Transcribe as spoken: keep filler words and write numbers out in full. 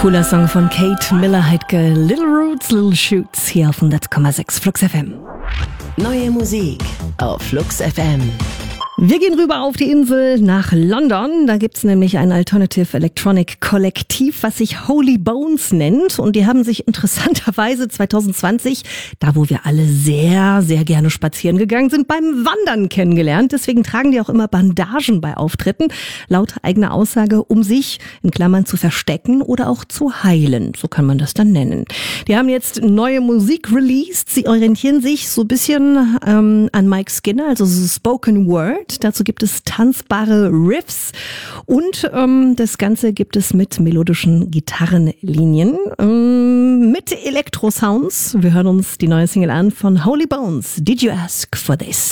Cooler Song von Kate Miller-Heidke, Little Roots, Little Shoots, hier auf hundert Komma sechs Flux F M. Neue Musik auf Flux F M. Wir gehen rüber auf die Insel nach London. Da gibt's nämlich ein Alternative Electronic Kollektiv, was sich Holy Bones nennt. Und die haben sich interessanterweise zwanzig zwanzig, da wo wir alle sehr, sehr gerne spazieren gegangen sind, beim Wandern kennengelernt. Deswegen tragen die auch immer Bandagen bei Auftritten. Laut eigener Aussage, um sich in Klammern zu verstecken oder auch zu heilen. So kann man das dann nennen. Die haben jetzt neue Musik released. Sie orientieren sich so ein bisschen ähm, an Mike Skinner, also so Spoken Word. Dazu gibt es tanzbare Riffs und ähm, das Ganze gibt es mit melodischen Gitarrenlinien, ähm, mit Elektro-Sounds. Wir hören uns die neue Single an von Holy Bones. Did you ask for this?